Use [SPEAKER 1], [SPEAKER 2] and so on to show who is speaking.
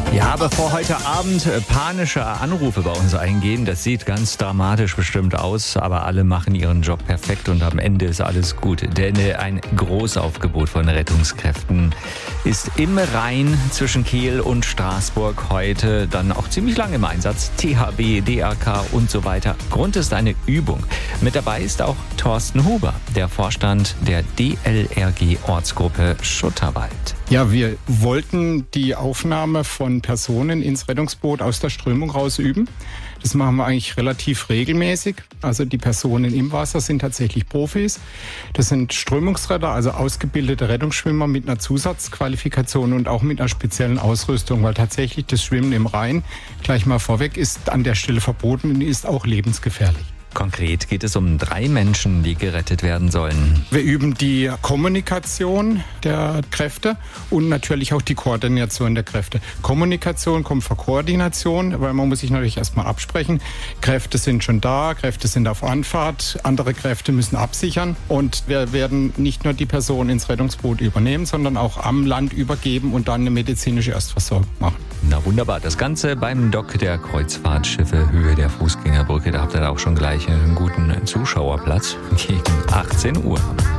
[SPEAKER 1] Ja, bevor heute Abend panische Anrufe bei uns eingehen, das sieht ganz dramatisch bestimmt aus, aber alle machen ihren Job perfekt und am Ende ist alles gut. Denn ein Großaufgebot von Rettungskräften ist im Rhein zwischen Kehl und Straßburg heute dann auch ziemlich lange im Einsatz. THW, DRK und so weiter. Grund ist eine Übung. Mit dabei ist auch Thorsten Huber, der Vorstand der DLRG-Ortsgruppe Schutterwald.
[SPEAKER 2] Ja, wir wollten die Aufnahme von Personen ins Rettungsboot aus der Strömung raus üben. Das machen wir eigentlich relativ regelmäßig. Also die Personen im Wasser sind tatsächlich Profis. Das sind Strömungsretter, also ausgebildete Rettungsschwimmer mit einer Zusatzqualifikation und auch mit einer speziellen Ausrüstung, weil tatsächlich das Schwimmen im Rhein, gleich mal vorweg, ist an der Stelle verboten und ist auch lebensgefährlich.
[SPEAKER 1] Konkret geht es um 3 Menschen, die gerettet werden sollen.
[SPEAKER 2] Wir üben die Kommunikation der Kräfte und natürlich auch die Koordination der Kräfte. Kommunikation kommt vor Koordination, weil man muss sich natürlich erstmal absprechen. Kräfte sind schon da, Kräfte sind auf Anfahrt, andere Kräfte müssen absichern. Und wir werden nicht nur die Person ins Rettungsboot übernehmen, sondern auch am Land übergeben und dann eine medizinische Erstversorgung machen.
[SPEAKER 1] Na wunderbar, das Ganze beim Dock der Kreuzfahrtschiffe Höhe der Fußgängerbrücke. Da habt ihr auch schon gleich einen guten Zuschauerplatz gegen 18 Uhr.